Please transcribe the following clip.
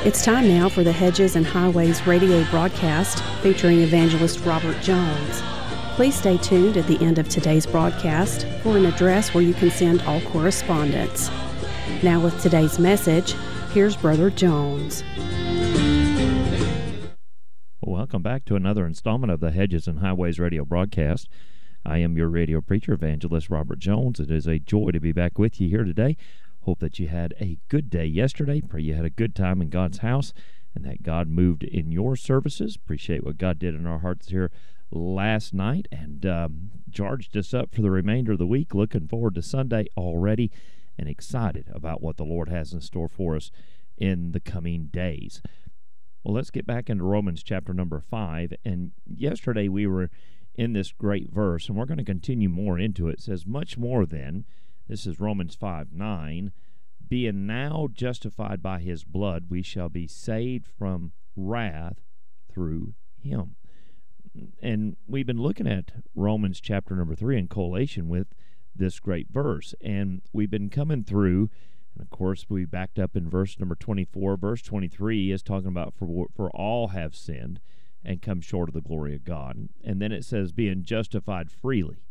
It's time now for the Hedges and Highways radio broadcast featuring evangelist Robert Jones. Please stay tuned at the end of today's broadcast for an address where you can send all correspondence. Now with today's message, here's Brother Jones. Welcome back to another installment of the Hedges and Highways radio broadcast. I am your radio preacher, evangelist Robert Jones. It is a joy to be back with you here today. Hope that you had a good day yesterday. Pray you had a good time in God's house and that God moved in your services. Appreciate what God did in our hearts here last night and charged us up for the remainder of the week. Looking forward to Sunday already and excited about what the Lord has in store for us in the coming days. Well, let's get back into Romans chapter number 5. And yesterday we were in this great verse, and we're going to continue more into it. It says, much more then, this is Romans 5:9, being now justified by his blood, we shall be saved from wrath through him. And we've been looking at Romans chapter number 3 in collation with this great verse. And we've been coming through, and of course we backed up in verse number 24. Verse 23 is talking about for all have sinned and come short of the glory of God. And then it says being justified freely.